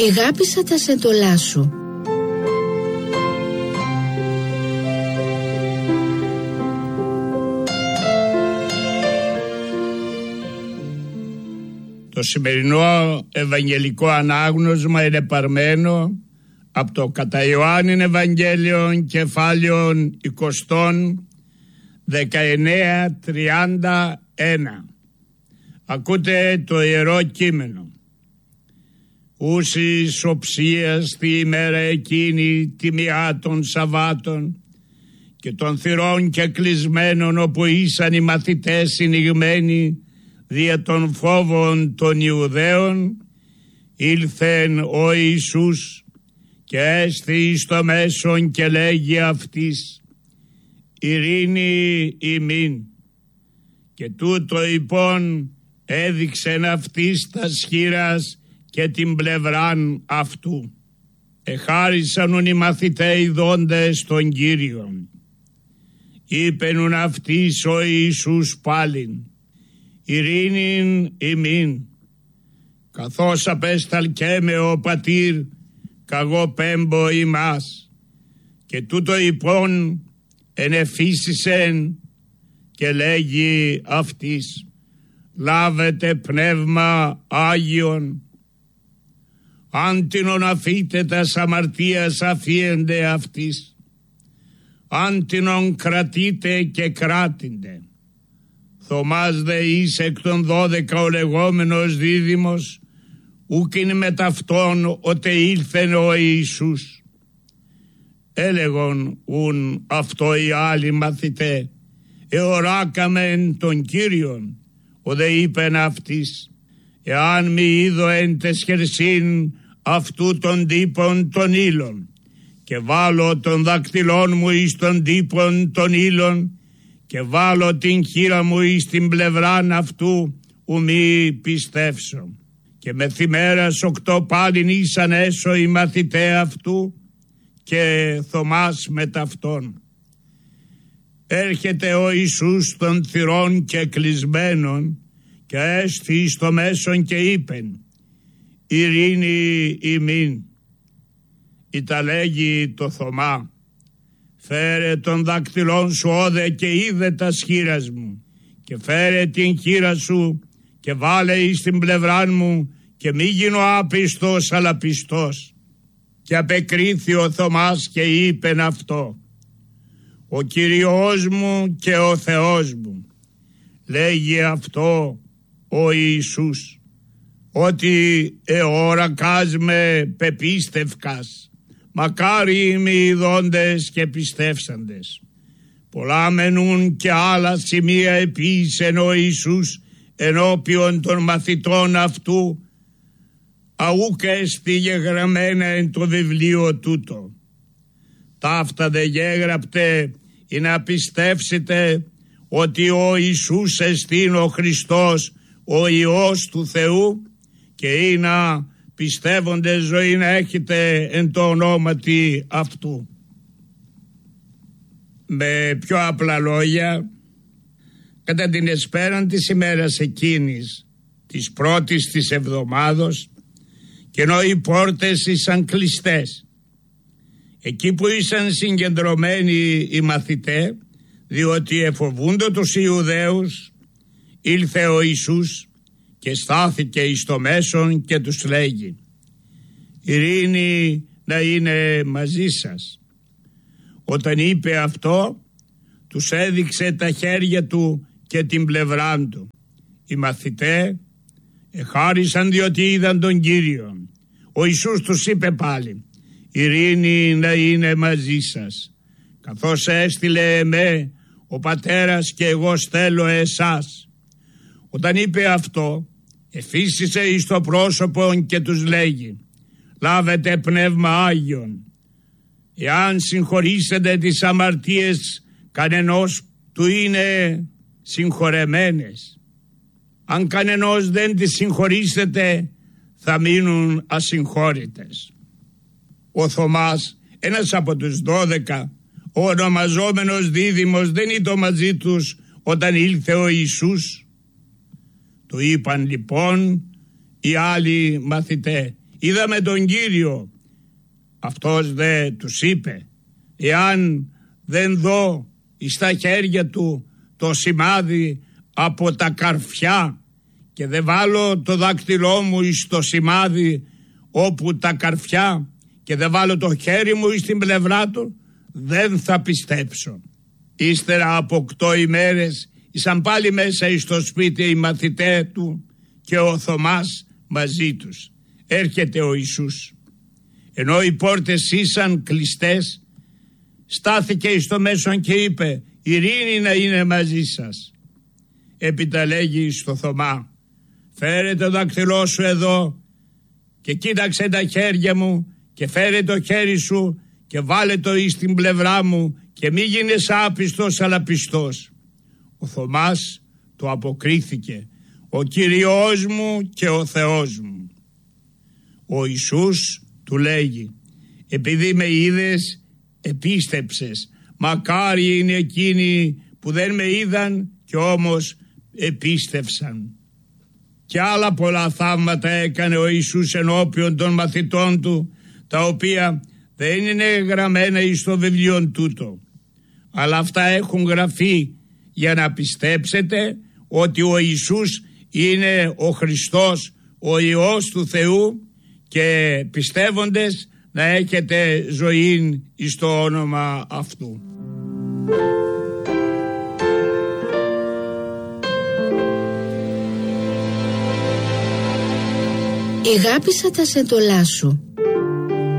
Εγάπησα τα σεντολά σου. Το σημερινό Ευαγγελικό ανάγνωσμα είναι παρμένο από το κατά Ιωάννην Ευαγγέλιον κεφάλαιον 20 19-31. Ακούτε το Ιερό Κείμενο. Ούσης οψίας τη ημέρα εκείνη τιμιά των Σαββάτων και των θυρών και κλεισμένων, όπου ήσαν οι μαθητές συνηγμένοι δια των φόβων των Ιουδαίων, ήλθεν ο Ιησούς και έσθη εις το μέσον και λέγει αυτής, ειρήνη ημίν. Και τούτο υπόν έδειξεν αυτής τας χείρας και την πλευράν αυτού. Εχάρισαν οι μαθηταίοι δόντες των Κύριων. Είπενουν αυτής ο Ιησούς πάλιν, ειρήνην ημίν. Καθώς απέσταλκέμε ο πατήρ, καγώ πέμπω ημάς. Και τούτο υπόν ενεφύσισεν και λέγει αυτής, λάβετε πνεύμα Άγιον. Άντινον αφήτε τας αμαρτίας αφίεντε αυτής. Άντινον κρατείτε και κράτηντε. Θωμάς δε εις εκ των 12 ο λεγόμενος δίδυμος, ούκιν με ταυτόν οτε ήλθεν ο Ιησούς. Έλεγον ουν αυτό οι άλλοι μαθητέ, εωράκαμεν τον Κύριον, ο δε είπεν αυτής, εάν μη είδω εν τες χερσίν αυτού των τύπων των ύλων και βάλω των δακτυλών μου εις των τύπων των ύλων και βάλω την χείρα μου εις την πλευράν αυτού, ου μη πιστεύσω. Και μεθημέρας 8 πάλιν ήσαν έσω οι μαθητέ αυτού και Θωμάς με ταυτόν. Έρχεται ο Ιησούς των θυρών και κλεισμένων και έσθη στο μέσον και είπεν, ειρήνη ημίν. Ήτα λέγει το Θωμά, φέρε τον δάκτυλόν σου όδε και είδε τα χείρας μου και φέρε την χείρα σου και βάλε εις την πλευράν μου και μη γίνω άπιστος αλλά πιστός. Και απεκρίθη ο Θωμάς και είπεν αυτό, ο Κυριός μου και ο Θεός μου. Λέγει αυτό ο Ιησούς, ότι εωρακάς με πεπίστευκας, μακάρι είμαι οι ειδώντες και πιστεύσαντες. Πολλά μενούν και άλλα σημεία επίησεν ο Ιησούς ενώπιον των μαθητών αυτού, αούκ έστι γεγραμμένα εν το βιβλίο τούτο. Ταύτα δε γέγραπτε ή να πιστεύσετε ότι ο Ιησούς εστίν ο Χριστός, ο Υιός του Θεού, και ή να πιστεύοντες ζωή να έχετε εν το ονόματι αυτού. Με πιο απλά λόγια, κατά την εσπέραν της ημέρας εκείνης, της πρώτης της εβδομάδος, και ενώ οι πόρτες ήσαν κλειστές, εκεί που ήσαν συγκεντρωμένοι οι μαθητές, διότι εφοβούντο τους Ιουδαίους, ήλθε ο Ιησούς και στάθηκε εις το μέσον και τους λέγει, ειρήνη να είναι μαζί σας. Όταν είπε αυτό, τους έδειξε τα χέρια του και την πλευρά του. Οι μαθητές εχάρισαν διότι είδαν τον Κύριο. Ο Ιησούς τους είπε πάλι, ειρήνη να είναι μαζί σας. Καθώς έστειλε εμέ ο Πατέρας και εγώ στέλνω εσάς. Όταν είπε αυτό, εφύσισε εις το πρόσωπο και τους λέγει, λάβετε πνεύμα Άγιον. Εάν συγχωρήσετε τις αμαρτίες κανενός του είναι συγχωρεμένες. Αν κανενός δεν τις συγχωρήσετε θα μείνουν ασυγχώρητες. Ο Θωμάς, ένας από τους 12, ο ονομαζόμενος δίδυμος, δεν ήταν μαζί τους όταν ήλθε ο Ιησούς. Του είπαν λοιπόν οι άλλοι μαθητές, είδαμε τον Κύριο. Αυτός δε τους είπε, εάν δεν δω στα χέρια του το σημάδι από τα καρφιά και δεν βάλω το δάκτυλό μου στο σημάδι όπου τα καρφιά και δεν βάλω το χέρι μου στην πλευρά του, δεν θα πιστέψω. Ύστερα από 8 ημέρες ήσαν πάλι μέσα στο σπίτι οι μαθητές του και ο Θωμάς μαζί τους. Έρχεται ο Ιησούς. Ενώ οι πόρτες ήσαν κλειστές, στάθηκε στο μέσον και είπε, ειρήνη να είναι μαζί σας. Έπειτα λέγει στο Θωμά, φέρε το δάκτυλό σου εδώ και κοίταξε τα χέρια μου και φέρε το χέρι σου και βάλε το εις την πλευρά μου και μη γίνεις άπιστος αλλά πιστός. Ο Θωμάς του αποκρίθηκε, ο Κύριος μου και ο Θεός μου. Ο Ιησούς του λέγει, επειδή με είδες επίστεψες, μακάρι είναι εκείνοι που δεν με είδαν και όμως επίστευσαν. Και άλλα πολλά θαύματα έκανε ο Ιησούς ενώπιον των μαθητών του, τα οποία δεν είναι γραμμένα εις το βιβλίο τούτο, αλλά αυτά έχουν γραφεί για να πιστέψετε ότι ο Ιησούς είναι ο Χριστός, ο Υιός του Θεού, και πιστεύοντες να έχετε ζωή εις το όνομα αυτού. Ηγάπησα τα σεντολά σου.